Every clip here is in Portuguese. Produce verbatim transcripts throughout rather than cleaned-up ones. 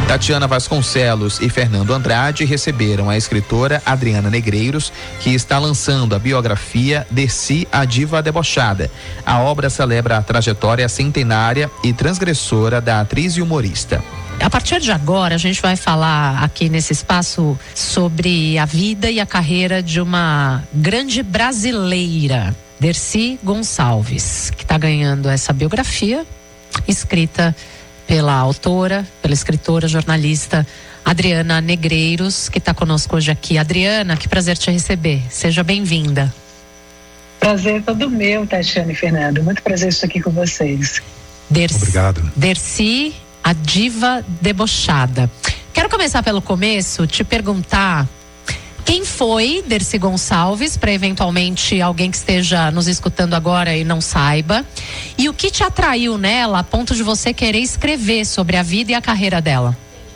Tatiana Vasconcelos e Fernando Andrade receberam a escritora Adriana Negreiros, que está lançando a biografia Dercy, a Diva Debochada. A obra celebra a trajetória centenária e transgressora da atriz e humorista. A partir de agora, a gente vai falar aqui nesse espaço sobre a vida e a carreira de uma grande brasileira, Dercy Gonçalves, que está ganhando essa biografia, escrita pela autora, pela escritora, jornalista Adriana Negreiros, que está conosco hoje aqui. Adriana, que prazer te receber. Seja bem-vinda. Prazer todo meu, Tatiana e Fernando. Muito prazer estar aqui com vocês. Dercy, Obrigado. Dercy, a Diva Debochada. Quero começar pelo começo, te perguntar quem foi Dercy Gonçalves, para eventualmente alguém que esteja nos escutando agora e não saiba, e o que te atraiu nela a ponto de você querer escrever sobre a vida e a carreira dela.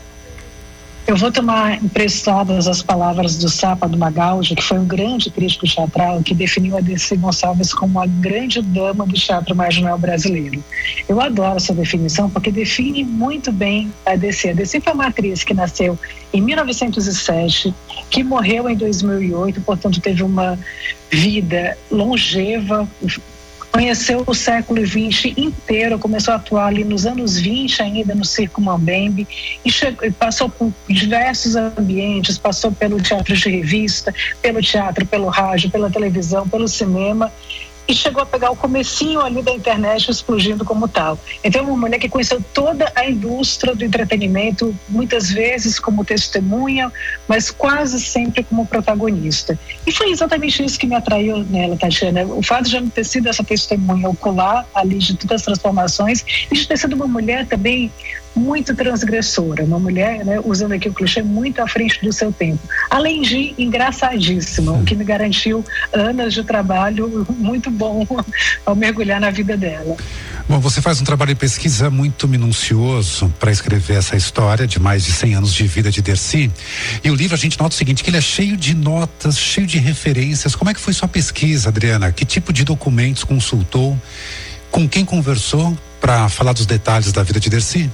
Eu vou tomar emprestadas as palavras do Sapa do Magaldi, que foi um grande crítico teatral que definiu a Dercy Gonçalves como a grande dama do teatro marginal brasileiro. Eu adoro essa definição porque define muito bem a Dercy. A Dercy foi uma atriz que nasceu em mil novecentos e sete, que morreu em dois mil e oito, portanto teve uma vida longeva, conheceu o século vinte inteiro, começou a atuar ali nos anos vinte ainda no Circo Mambembe e chegou, passou por diversos ambientes, passou pelo teatro de revista, pelo teatro, pelo rádio, pela televisão, pelo cinema e chegou a pegar o comecinho ali da internet explodindo como tal. Então é uma mulher que conheceu toda a indústria do entretenimento, muitas vezes como testemunha, mas quase sempre como protagonista. E foi exatamente isso que me atraiu nela, Tatiana. O fato de eu ter sido essa testemunha ocular ali de todas as transformações e de ter sido uma mulher também muito transgressora, uma mulher, né, usando aqui o clichê, muito à frente do seu tempo. Além de engraçadíssima, o que me garantiu anos de trabalho muito bom ao mergulhar na vida dela. Bom, você faz um trabalho de pesquisa muito minucioso para escrever essa história de mais de cem anos de vida de Dercy. E o livro a gente nota o seguinte, que ele é cheio de notas, cheio de referências. Como é que foi sua pesquisa, Adriana? Que tipo de documentos consultou? Com quem conversou para falar dos detalhes da vida de Dercy?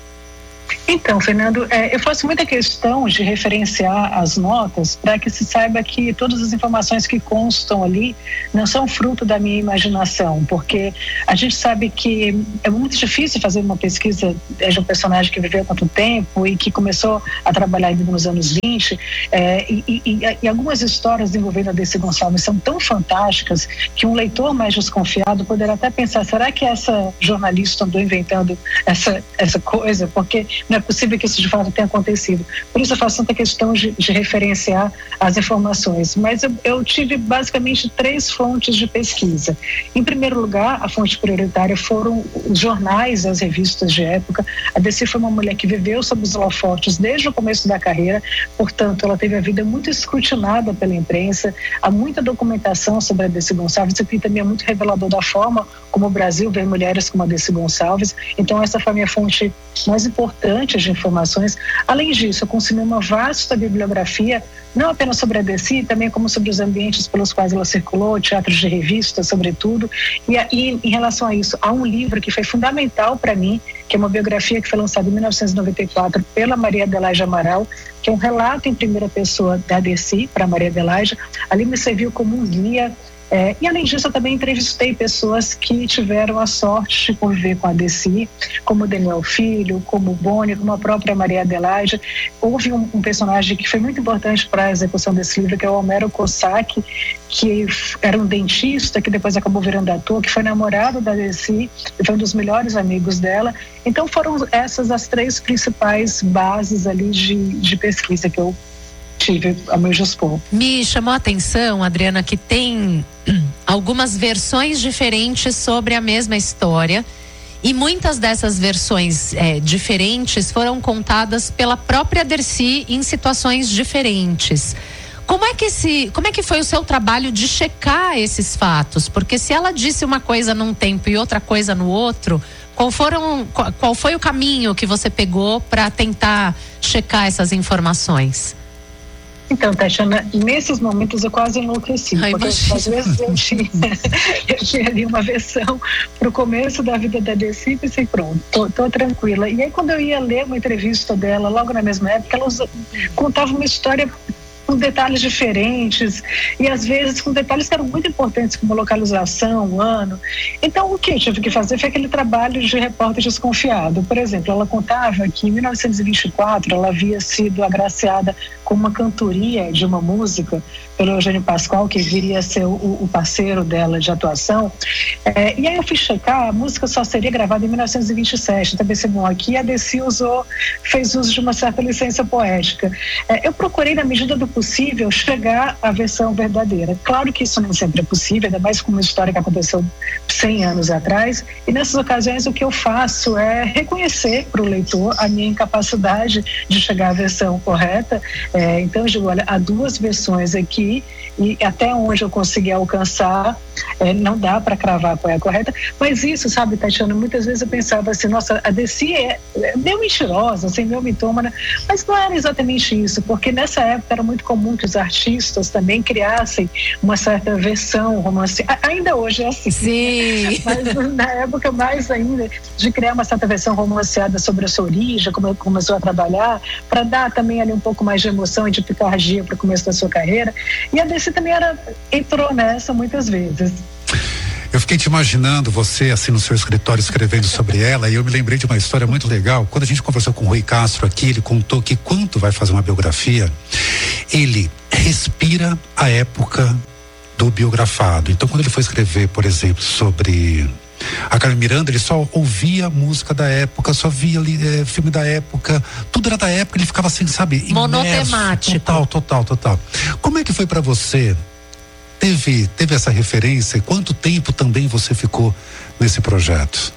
Então, Fernando, é, eu faço muita questão de referenciar as notas para que se saiba que todas as informações que constam ali não são fruto da minha imaginação, porque a gente sabe que é muito difícil fazer uma pesquisa de um personagem que viveu há tanto tempo e que começou a trabalhar ainda nos anos vinte, é, e, e, e algumas histórias envolvendo a Dercy Gonçalves são tão fantásticas que um leitor mais desconfiado poderá até pensar, será que essa jornalista andou inventando essa, essa coisa? Porque não é possível que isso de fato tenha acontecido. Por isso eu faço tanta questão de, de referenciar as informações. Mas eu, eu tive basicamente três fontes de pesquisa. Em primeiro lugar, a fonte prioritária foram os jornais, as revistas de época. A Dercy foi uma mulher que viveu sob os holofotes desde o começo da carreira, portanto ela teve a vida muito escrutinada pela imprensa, há muita documentação sobre a Dercy Gonçalves, isso aqui também é muito revelador da forma como o Brasil vê mulheres como a Dercy Gonçalves. Então essa foi a minha fonte mais importante de informações. Além disso, eu consumi uma vasta bibliografia, não apenas sobre a Dercy, também como sobre os ambientes pelos quais ela circulou, teatros de revista, sobretudo. E, e em relação a isso, há um livro que foi fundamental para mim, que é uma biografia que foi lançada em mil novecentos e noventa e quatro pela Maria Adelaide Amaral, que é um relato em primeira pessoa da Dercy para Maria Adelaide. Ali me serviu como um guia. É, e além disso, eu também entrevistei pessoas que tiveram a sorte de conviver com a Dercy, como Daniel Filho, como Boni, como a própria Maria Adelaide. Houve um, um personagem que foi muito importante para a execução desse livro, que é o Homero Cossack, que era um dentista, que depois acabou virando ator, que foi namorado da Dercy e foi um dos melhores amigos dela. Então foram essas as três principais bases ali de, de pesquisa que eu tive a meu dispor. Me chamou a atenção, Adriana, que tem algumas versões diferentes sobre a mesma história e muitas dessas versões é, diferentes foram contadas pela própria Dercy em situações diferentes. Como é que esse, como é que foi o seu trabalho de checar esses fatos? Porque se ela disse uma coisa num tempo e outra coisa no outro, qual foram, qual, qual foi o caminho que você pegou para tentar checar essas informações? Então, Tatiana, nesses momentos eu quase enlouqueci. Ai, porque imagina. às vezes eu tinha, eu tinha ali uma versão pro começo da vida da Dercy e pensei, pronto, tô, tô tranquila. E aí quando eu ia ler uma entrevista dela, logo na mesma época, ela usa, contava uma história com detalhes diferentes e às vezes com detalhes que eram muito importantes, como localização, ano. Então o que eu tive que fazer foi aquele trabalho de repórter desconfiado. Por exemplo, ela contava que em mil novecentos e vinte e quatro ela havia sido agraciada com uma cantoria de uma música pelo Eugênio Pascoal, que viria a ser o, o parceiro dela de atuação. É, e aí eu fui checar, a música só seria gravada em mil novecentos e vinte e sete, também se bom aqui, a Dercy usou, fez uso de uma certa licença poética. É, eu procurei, na medida do possível, chegar à versão verdadeira. Claro que isso nem sempre é possível, ainda mais com uma história que aconteceu cem anos atrás, e nessas ocasiões o que eu faço é reconhecer para o leitor a minha incapacidade de chegar à versão correta. É, então eu digo, olha, há duas versões aqui e até onde eu consegui alcançar, é, não dá para cravar qual é a correta, mas isso, sabe, Tatiana, muitas vezes eu pensava assim, nossa, a Dercy é, é meio mentirosa, assim, meio mitômana, mas não era exatamente isso, porque nessa época era muito comum que os artistas também criassem uma certa versão romance, ainda hoje é assim. Sim. Mas na época mais ainda, de criar uma certa versão romanceada sobre a sua origem, como começou a trabalhar, para dar também ali um pouco mais de emoção e de picardia para o começo da sua carreira. E a Dercy também era, entrou nessa muitas vezes. Eu fiquei te imaginando você assim no seu escritório escrevendo sobre ela, e eu me lembrei de uma história muito legal. Quando a gente conversou com o Rui Castro aqui, ele contou que quando vai fazer uma biografia, ele respira a época do biografado. Então quando ele foi escrever, por exemplo, sobre a Carmen Miranda, ele só ouvia música da época, só via ali, é, filme da época, tudo era da época, ele ficava assim, sabe, imerso, monotemático. total, total, total. Como é que foi pra você? Teve, teve essa referência? E quanto tempo também você ficou nesse projeto?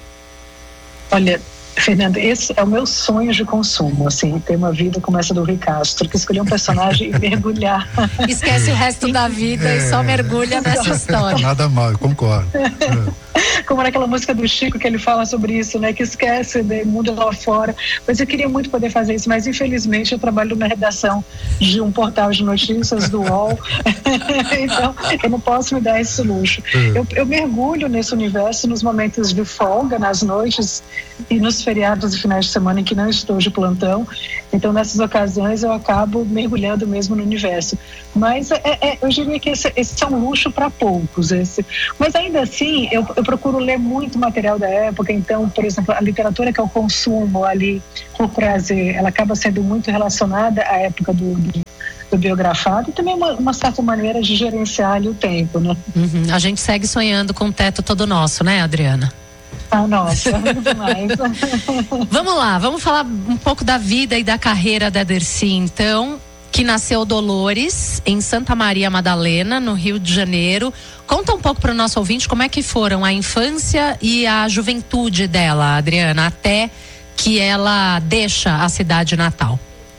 Olha, Fernando, esse é o meu sonho de consumo, assim, ter uma vida como essa do Rui Castro, que escolher um personagem e mergulhar. Esquece o resto da vida é... e só mergulha nessa história. Nada mal, eu concordo. É. Como naquela música do Chico que ele fala sobre isso, né? Que esquece do mundo lá fora. Mas eu queria muito poder fazer isso, mas infelizmente eu trabalho na redação de um portal de notícias do U O L. Então eu não posso me dar esse luxo. Eu, eu mergulho nesse universo nos momentos de folga, nas noites e nos feriados e finais de semana em que não estou de plantão. Então nessas ocasiões eu acabo mergulhando mesmo no universo. Mas é, é, eu diria que esse, esse é um luxo para poucos. Esse. Mas ainda assim eu, eu procuro ler muito material da época. Então, por exemplo, a literatura que eu consumo ali por prazer, ela acaba sendo muito relacionada à época do, do, do biografado e também uma, uma certa maneira de gerenciar ali o tempo, né? Uhum. A gente segue sonhando com o teto todo nosso, né, Adriana? Ah, nossa, demais. Vamos lá, vamos falar um pouco da vida e da carreira da Dercy, então, que nasceu Dolores, em Santa Maria Madalena, no Rio de Janeiro. Conta um pouco para o nosso ouvinte como é que foram a infância e a juventude dela, Adriana, até que ela deixa a cidade natal.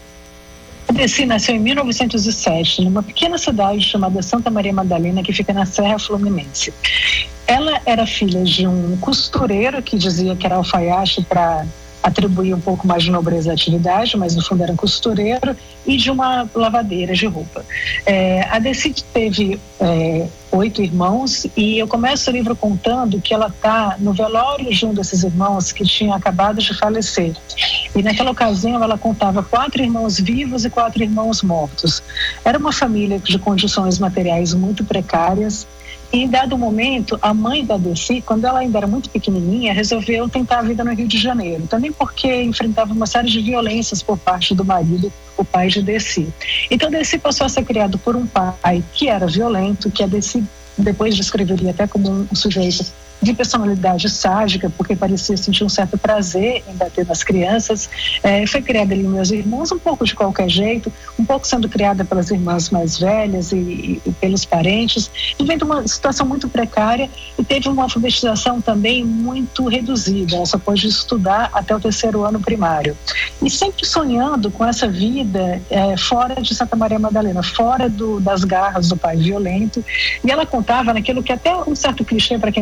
A Dercy nasceu em mil novecentos e sete, numa pequena cidade chamada Santa Maria Madalena, que fica na Serra Fluminense. Ela era filha de um costureiro que dizia que era alfaiate para atribuir um pouco mais de nobreza à atividade, mas no fundo era um costureiro, e de uma lavadeira de roupa. É, a Dercy teve é, oito irmãos, e eu começo o livro contando que ela está no velório de um desses irmãos que tinha acabado de falecer. E naquela ocasião ela contava quatro irmãos vivos e quatro irmãos mortos. Era uma família de condições materiais muito precárias. E em dado momento, a mãe da Dercy, quando ela ainda era muito pequenininha, resolveu tentar a vida no Rio de Janeiro. Também porque enfrentava uma série de violências por parte do marido, o pai de Dercy. Então, Dercy passou a ser criado por um pai que era violento, que a Dercy depois descreveria até como um, um sujeito de personalidade sádica, porque parecia sentir um certo prazer em bater nas crianças. É, foi criada ali meus irmãos um pouco de qualquer jeito, um pouco sendo criada pelas irmãs mais velhas e, e, e pelos parentes, vivendo uma situação muito precária, e teve uma alfabetização também muito reduzida. Ela só pôde estudar até o terceiro ano primário. E sempre sonhando com essa vida é, fora de Santa Maria Madalena, fora do, das garras do pai violento. E ela contava naquilo que até um certo clichê para quem mora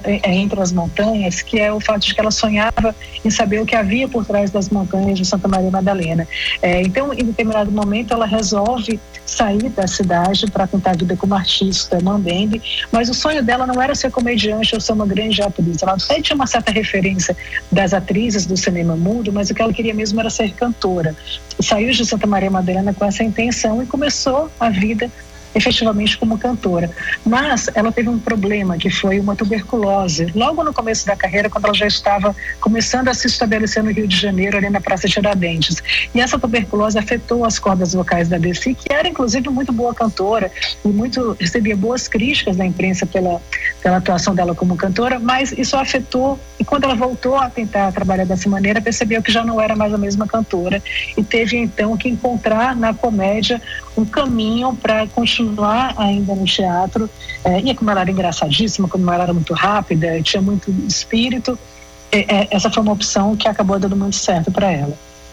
é, entre as montanhas, que é o fato de que ela sonhava em saber o que havia por trás das montanhas de Santa Maria Madalena. É, então, em determinado momento, ela resolve sair da cidade para tentar a vida como artista mambembe, mas o sonho dela não era ser comediante ou ser uma grande atriz. Ela até tinha uma certa referência das atrizes do cinema mudo, mas o que ela queria mesmo era ser cantora. Saiu de Santa Maria Madalena com essa intenção e começou a vida efetivamente como cantora. Mas ela teve um problema, que foi uma tuberculose. Logo no começo da carreira, quando ela já estava começando a se estabelecer no Rio de Janeiro, ali na Praça Tiradentes. E essa tuberculose afetou as cordas vocais da Dercy, que era inclusive muito boa cantora e muito, recebia boas críticas da imprensa pela, pela atuação dela como cantora, mas isso afetou, e quando ela voltou a tentar trabalhar dessa maneira, percebeu que já não era mais a mesma cantora e teve então que encontrar na comédia um caminho para continuar ainda no teatro. É, e como ela era engraçadíssima, como ela era muito rápida, tinha muito espírito, é, é, essa foi uma opção que acabou dando muito certo para ela.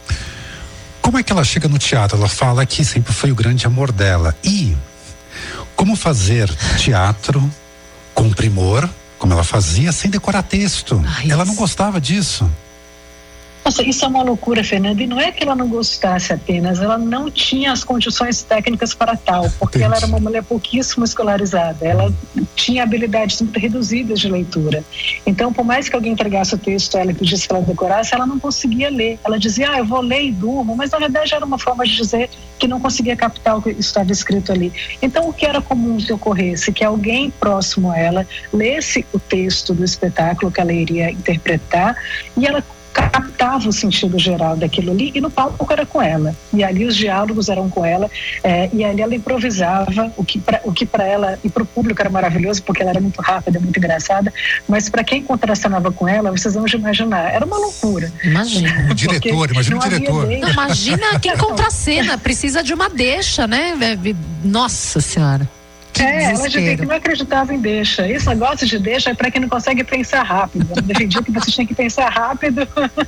Como é que ela chega no teatro? Ela fala que sempre foi o grande amor dela. E como fazer teatro com primor, como ela fazia, sem decorar texto? Ai, ela não gostava disso. Nossa, isso é uma loucura, Fernanda, e não é que ela não gostasse apenas, ela não tinha as condições técnicas para tal, porque Entendi. Ela era uma mulher pouquíssimo escolarizada, ela tinha habilidades muito reduzidas de leitura. Então, por mais que alguém entregasse o texto a ela e pedisse que ela decorasse, ela não conseguia ler. Ela dizia, ah, eu vou ler e durmo, mas na verdade era uma forma de dizer que não conseguia captar o que estava escrito ali. Então, o que era comum que ocorresse? Que alguém próximo a ela lesse o texto do espetáculo que ela iria interpretar e ela captava o sentido geral daquilo ali, e no palco era com ela, e ali os diálogos eram com ela, é, e ali ela improvisava, o que pra, o que para ela e para o público era maravilhoso, porque ela era muito rápida, muito engraçada, mas para quem contracenava com ela, vocês vão imaginar, era uma loucura. Imagina. O diretor, imagina o diretor. Não, imagina quem contracena, precisa de uma deixa, né? Nossa Senhora. Que é, ela dizia que não acreditava em deixa. Esse negócio de deixa é para quem não consegue pensar rápido. Ela defendia que você tinha que pensar rápido.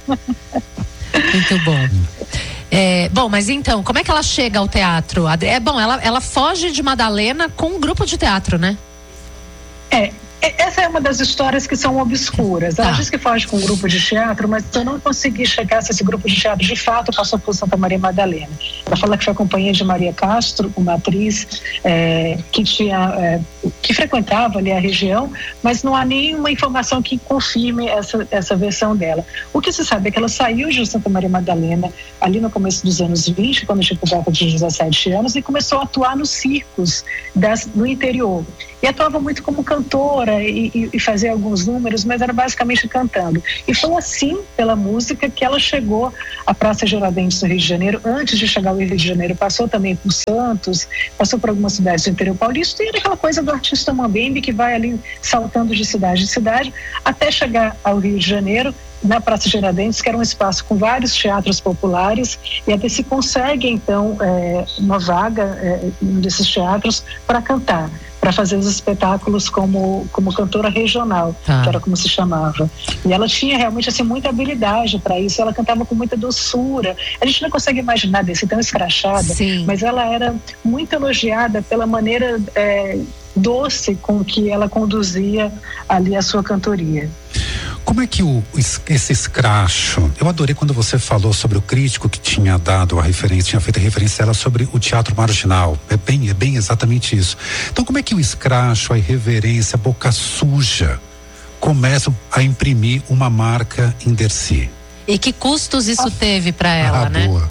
Muito bom. É, bom, mas então, como é que ela chega ao teatro? É bom, ela, ela foge de Madalena com um grupo de teatro, né? É. Essa é uma das histórias que são obscuras. Ela tá. diz que foge com um grupo de teatro, mas eu não consegui checar se esse grupo de teatro de fato passou por Santa Maria Madalena. Ela fala que foi a companhia de Maria Castro, uma atriz é, que tinha, é, que frequentava ali a região, mas não há nenhuma informação que confirme essa, essa versão dela. O que se sabe é que ela saiu de Santa Maria Madalena ali no começo dos anos vinte, quando tinha por volta de dezessete anos, e começou a atuar nos circos das, no interior. E atuava muito como cantora e, e, e fazia alguns números, mas era basicamente cantando. E foi assim, pela música, que ela chegou à Praça Tiradentes no Rio de Janeiro. Antes de chegar ao Rio de Janeiro, passou também por Santos, passou por algumas cidades do interior paulista, e era aquela coisa do artista mambembe que vai ali saltando de cidade em cidade, até chegar ao Rio de Janeiro, na Praça Tiradentes, que era um espaço com vários teatros populares, e até se consegue, então, é, uma vaga é, em um desses teatros para cantar, para fazer os espetáculos como, como cantora regional, ah. que era como se chamava. E ela tinha realmente assim, muita habilidade para isso, ela cantava com muita doçura. A gente não consegue imaginar desse tão escrachada, Sim. mas ela era muito elogiada pela maneira é, doce com que ela conduzia ali a sua cantoria. Como é que o, esse escracho, eu adorei quando você falou sobre o crítico que tinha dado a referência, tinha feito a referência a ela sobre o teatro marginal, é bem, é bem exatamente isso. Então como é que o escracho, a irreverência, a boca suja começam a imprimir uma marca em Dercy? E que custos isso ah, teve para ela, ah, né? Boa.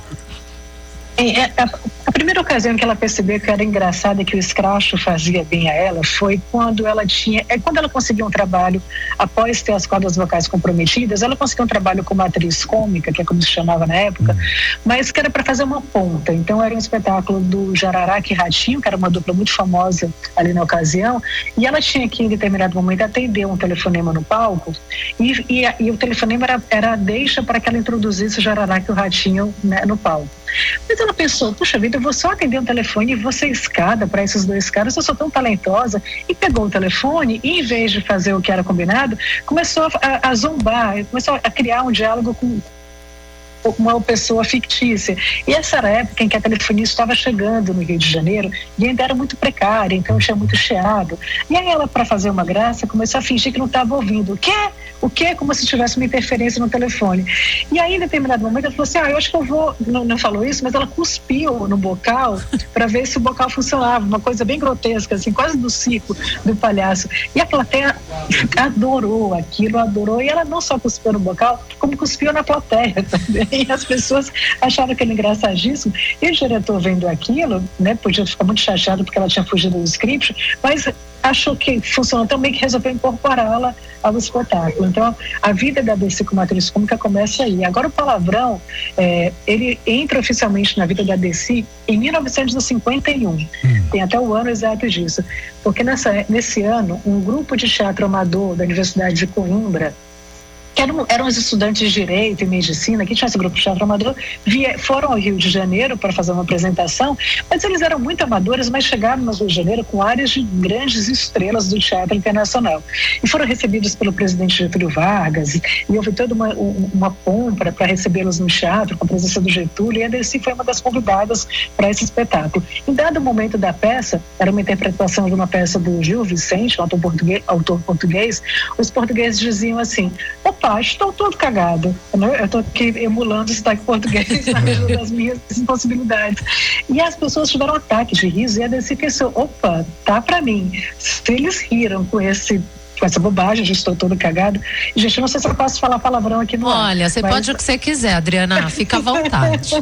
É, a, a primeira ocasião que ela percebeu que era engraçado e que o escracho fazia bem a ela foi quando ela tinha, é quando ela conseguiu um trabalho após ter as cordas vocais comprometidas. Ela conseguiu um trabalho como atriz cômica, que é como se chamava na época, mas que era para fazer uma ponta. Então era um espetáculo do Jararaca e Ratinho, que era uma dupla muito famosa ali na ocasião, e ela tinha que em determinado momento atender um telefonema no palco, e, e, e o telefonema era, era a deixa para que ela introduzisse o Jararaca e o Ratinho, né, no palco. Mas ela pensou, puxa vida, eu vou só atender um telefone e vou ser escada para esses dois caras, eu sou tão talentosa. E pegou o telefone e, em vez de fazer o que era combinado, começou a, a, a zombar, começou a criar um diálogo com uma pessoa fictícia. E essa era a época em que a telefonia estava chegando no Rio de Janeiro e ainda era muito precária, então tinha muito chiado. E aí ela, para fazer uma graça, começou a fingir que não estava ouvindo. O quê? O quê? Como se tivesse uma interferência no telefone. E aí, em determinado momento, ela falou assim, ah, eu acho que eu vou... Não, não falou isso, mas ela cuspiu no bocal para ver se o bocal funcionava. Uma coisa bem grotesca, assim, quase do circo do palhaço. E a plateia adorou aquilo, adorou. E ela não só cuspiu no bocal, como cuspiu na plateia também. E as pessoas acharam aquilo engraçadíssimo. E o diretor, vendo aquilo, né, podia ficar muito chateado porque ela tinha fugido do script, mas achou que funcionou tão bem que resolveu incorporá-la ao espetáculo. Então, a vida da Dercy como atriz cômica começa aí. Agora, o palavrão, é, ele entra oficialmente na vida da Dercy em mil novecentos e cinquenta e um. Hum. Tem até o ano exato disso. Porque nessa, nesse ano, um grupo de teatro amador da Universidade de Coimbra, que eram, eram os estudantes de Direito e Medicina, que tinha esse grupo de teatro amador, via, foram ao Rio de Janeiro para fazer uma apresentação, mas eles eram muito amadores, mas chegaram no Rio de Janeiro com áreas de grandes estrelas do teatro internacional. E foram recebidos pelo presidente Getúlio Vargas, e houve toda uma, uma compra para recebê-los no teatro, com a presença do Getúlio, e a Dercy foi uma das convidadas para esse espetáculo. Em dado momento da peça, era uma interpretação de uma peça do Gil Vicente, um autor português, autor português, os portugueses diziam assim, opa, estou todo cagado, né? Eu estou aqui emulando o sotaque português na medida das minhas impossibilidades. E as pessoas tiveram ataque de riso e a Dercy pensou, opa, tá pra mim. Se eles riram com esse com essa bobagem, já estou todo cagado. E, gente, eu não sei se eu posso falar palavrão aqui no ar. Olha, você mas... pode o que você quiser, Adriana, fica à vontade.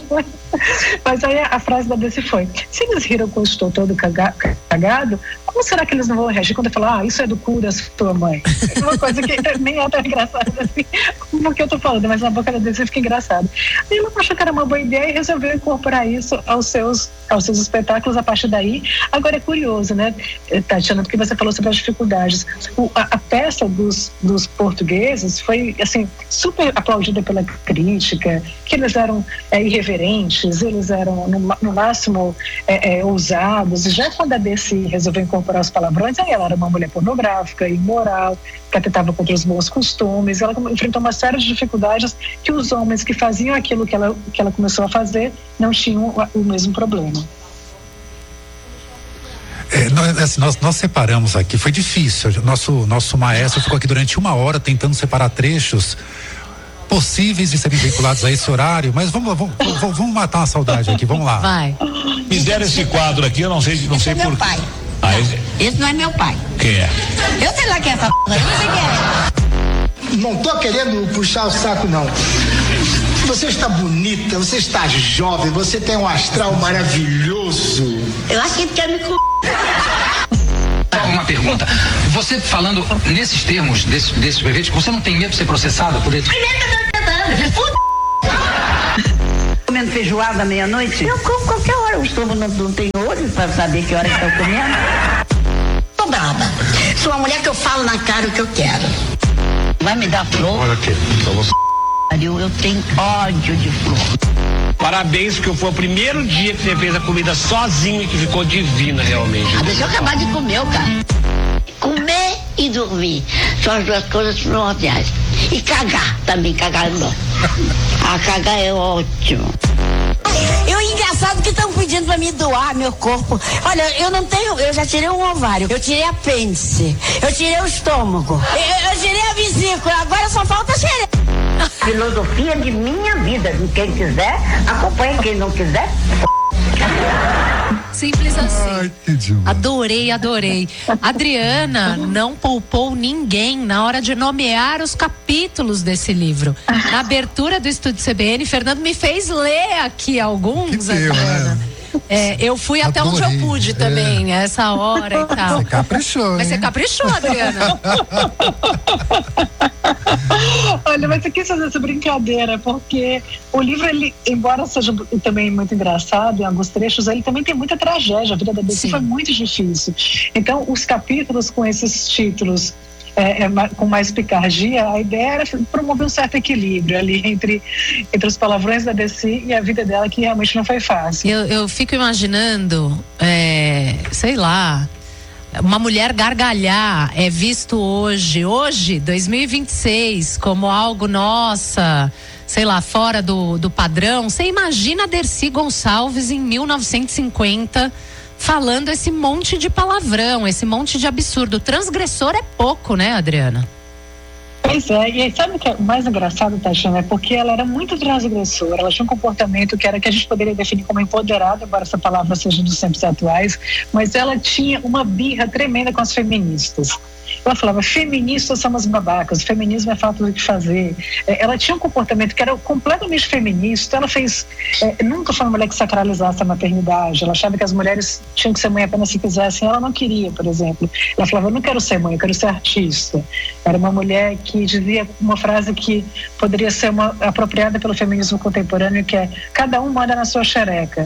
Mas aí a, a frase da Dercy foi, se eles riram com estou todo caga, cagado, como será que eles não vão reagir quando eu falar, ah, isso é do cu da sua mãe? É uma coisa que nem é tão engraçada assim, como que eu tô falando, mas na boca da Dercy fica engraçado. E ela achou que era uma boa ideia e resolveu incorporar isso aos seus, aos seus espetáculos a partir daí. Agora é curioso, né, Tatiana, porque você falou sobre as dificuldades. O, a, a peça dos, dos portugueses foi, assim, super aplaudida pela crítica, que eles eram é, irreverentes, eles eram no, no máximo é, é, ousados. E já quando a Dercy resolveu incorporar os palavrões, aí ela era uma mulher pornográfica, imoral, que atentava contra os bons costumes. Ela enfrentou uma série de dificuldades que os homens que faziam aquilo que ela, que ela começou a fazer não tinham o mesmo problema. É, nós, assim, nós, nós separamos aqui, foi difícil. Nosso, nosso maestro ficou aqui durante uma hora tentando separar trechos possíveis de serem vinculados a esse horário, mas vamos, vamos, vamos, vamos matar uma saudade aqui, vamos lá. Vai. Fizeram esse quadro aqui, eu não sei, não esse sei é por meu pai. Ah, esse... esse não é meu pai. Quem é? Eu sei lá quem é essa p***, eu não sei quem é. Não tô querendo puxar o saco, não. Você está bonita, você está jovem, você tem um astral maravilhoso. Eu acho que ele quer me c... Uma pergunta, você falando nesses termos, desses, desses brevetes, você não tem medo de ser processada por ele? Primeiro que eu tô tentando, f***. Comendo feijoada à meia-noite? Eu como qualquer hora, o estômago não, não tem olho pra saber que hora que tá comendo. Tô brava, sou uma mulher que eu falo na cara o que eu quero. Vai me dar flor? Olha aqui, então você... Eu, eu tenho ódio de flor. Parabéns, porque foi o primeiro dia que você fez a comida sozinho e que ficou divina, realmente. Ah, deixa eu acabar de comer, cara. Comer e dormir são as duas coisas primordiais. E cagar também, cagar não. Ah, cagar é ótimo. Eu engraçado que estão pedindo pra me doar meu corpo. Olha, eu não tenho, eu já tirei um ovário, eu tirei apêndice, eu tirei o estômago, eu, eu tirei a vesícula, agora só falta xereca. Filosofia de minha vida. Quem quiser, acompanha. Quem não quiser, simples assim. Ai, adorei, adorei. Adriana não poupou ninguém na hora de nomear os capítulos desse livro. Na abertura do Estúdio C B N, Fernando me fez ler aqui alguns, que Adriana. Deu, é, eu fui adorei. Até onde eu pude também, é. Essa hora e tal. Você caprichou, Mas hein? você caprichou, Adriana. Olha, mas eu quis fazer essa brincadeira, porque o livro, ele, embora seja também muito engraçado, em alguns trechos, ele também tem muita tragédia. A vida da Dercy foi muito difícil. Então, os capítulos com esses títulos É, é, com mais picardia, a ideia era promover um certo equilíbrio ali entre, entre os palavrões da Dercy e a vida dela, que realmente não foi fácil. Eu, eu fico imaginando, é, sei lá, uma mulher gargalhar é visto hoje, hoje, dois mil e vinte e seis, como algo, nossa, sei lá, fora do, do padrão. Você imagina a Dercy Gonçalves em mil novecentos e cinquenta falando esse monte de palavrão, esse monte de absurdo. Transgressor é pouco, né, Adriana? Pois é, e aí, sabe o que é o mais engraçado, Tatiana? É porque ela era muito transgressora, ela tinha um comportamento que era que a gente poderia definir como empoderada, embora essa palavra seja dos tempos atuais, mas ela tinha uma birra tremenda com as feministas. Ela falava, feministas são umas babacas, o feminismo é falta do que fazer. É, ela tinha um comportamento que era completamente feminista, ela fez, é, nunca foi uma mulher que sacralizasse a maternidade, ela achava que as mulheres tinham que ser mãe apenas se quisessem, ela não queria, por exemplo. Ela falava, eu não quero ser mãe, eu quero ser artista. Era uma mulher que dizia uma frase que poderia ser uma, apropriada pelo feminismo contemporâneo, que é, cada um manda na sua xereca.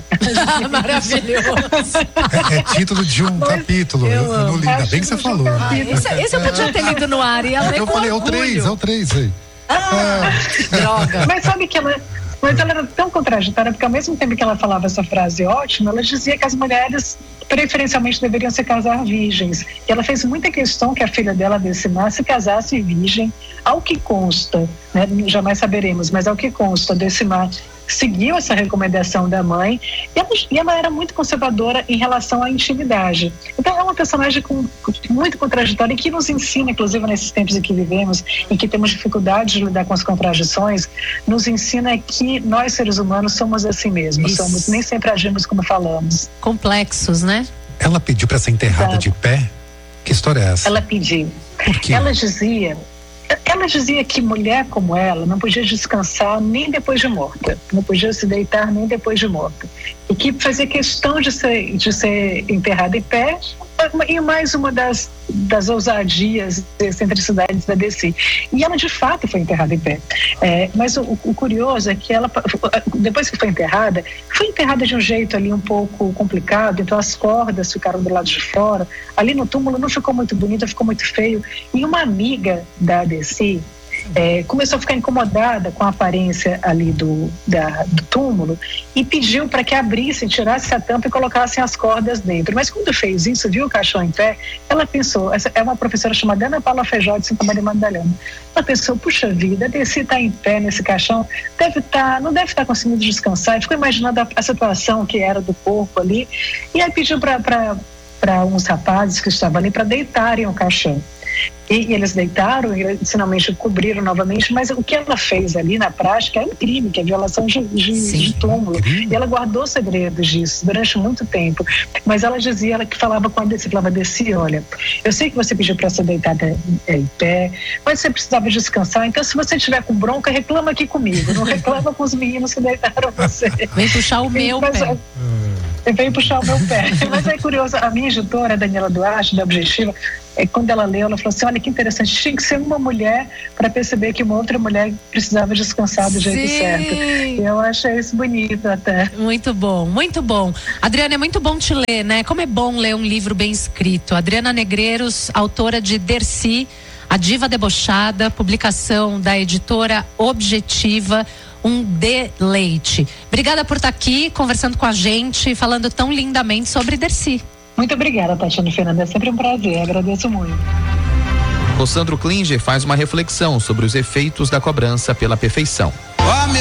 Maravilhoso. É, é título de um pois capítulo, eu, eu não li, ainda bem que você falou. Ah, esse, esse eu podia ter lido no ar, ia ler eu com falei, orgulho. é o três, é o três aí. Ah, é. Droga. Mas sabe que ela, mas ela era tão contraditória, porque ao mesmo tempo que ela falava essa frase ótima, ela dizia que as mulheres preferencialmente deveriam se casar virgens. E ela fez muita questão que a filha dela, Decimar, se casasse virgem, ao que consta, né, jamais saberemos, mas ao que consta, Decimar seguiu essa recomendação da mãe e ela, e ela era muito conservadora em relação à intimidade. Então é uma personagem com, muito contraditória e que nos ensina, inclusive nesses tempos em que vivemos, em que temos dificuldade de lidar com as contradições, nos ensina que nós seres humanos somos assim mesmo, somos, nem sempre agimos como falamos. Complexos, né? Ela pediu para ser enterrada Exato. de pé? Que história é essa? Ela pediu. Por quê? Ela dizia... Ela dizia que mulher como ela não podia descansar nem depois de morta, não podia se deitar nem depois de morta, e que fazia questão de ser, de ser enterrada em pé, e mais uma das, das ousadias e excentricidades da Dercy. E ela de fato foi enterrada em pé. É, mas o, o curioso é que ela, depois que foi enterrada, foi enterrada de um jeito ali um pouco complicado, então as cordas ficaram do lado de fora, ali no túmulo não ficou muito bonito, ficou muito feio, e uma amiga da Dercy É, começou a ficar incomodada com a aparência ali do, da, do túmulo e pediu para que abrissem, tirassem a tampa e colocassem as cordas dentro. Mas quando fez isso, viu o caixão em pé, ela pensou, essa é uma professora chamada Ana Paula Feijó de Santa Maria Madalena, ela pensou, puxa vida, a Dercy está em pé nesse caixão, deve tá, não deve estar tá conseguindo descansar, e ficou imaginando a, a situação que era do corpo ali, e aí pediu para uns rapazes que estavam ali para deitarem o caixão. E, e eles deitaram e finalmente cobriram novamente, mas o que ela fez ali na prática é um crime, que é violação de, de, de túmulo. E ela guardou segredos disso durante muito tempo. Mas ela dizia, ela que falava com a Dercy, falava, Dercy, olha, eu sei que você pediu para ser deitada é, em pé, mas você precisava descansar, então se você estiver com bronca, reclama aqui comigo, não reclama com os meninos que deitaram você. Vem puxar o meu mas, pé. Veio puxar o meu pé. Mas é curioso, a minha editora, a Daniela Duarte, da Objetiva, é, quando ela leu, ela falou assim, olha que interessante, tinha que ser uma mulher para perceber que uma outra mulher precisava descansar do jeito Sim. certo. E eu achei isso bonito até. Muito bom, muito bom. Adriana, é muito bom te ler, né? Como é bom ler um livro bem escrito. Adriana Negreiros, autora de Dercy, A Diva Debochada, publicação da editora Objetiva, um deleite. Obrigada por estar aqui conversando com a gente, falando tão lindamente sobre Dercy. Muito obrigada, Tatiana e Fernanda, é sempre um prazer, agradeço muito. O Sandro Klinger faz uma reflexão sobre os efeitos da cobrança pela perfeição.